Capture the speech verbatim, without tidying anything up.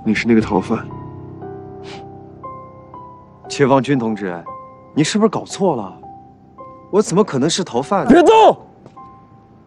你是那个逃犯。 切望君同志，你是不是搞错了？我怎么可能是逃犯呢？ 别动！